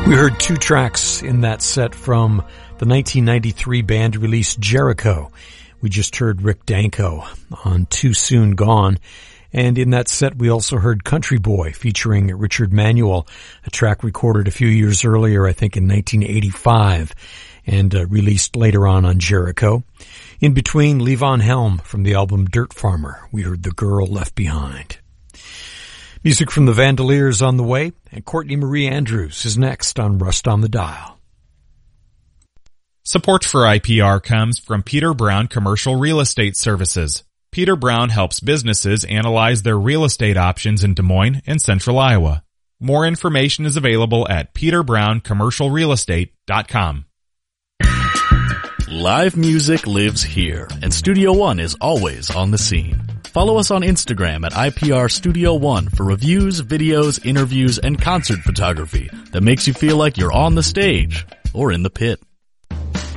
We heard two tracks in that set from the 1993 band release Jericho. We just heard Rick Danko on Too Soon Gone. And in that set, we also heard Country Boy featuring Richard Manuel, a track recorded a few years earlier, I think in 1985, and released later on Jericho. In between, Levon Helm from the album Dirt Farmer. We heard The Girl Left Behind. Music from the Vandaliers on the way, and Courtney Marie Andrews is next on Rust on the Dial. Support for IPR comes from Peter Brown Commercial Real Estate Services. Peter Brown helps businesses analyze their real estate options in Des Moines and Central Iowa. More information is available at peterbrown.commercialrealestate.com. Live music lives here, and Studio One is always on the scene. Follow us on Instagram at IPR Studio One for reviews, videos, interviews, and concert photography that makes you feel like you're on the stage or in the pit.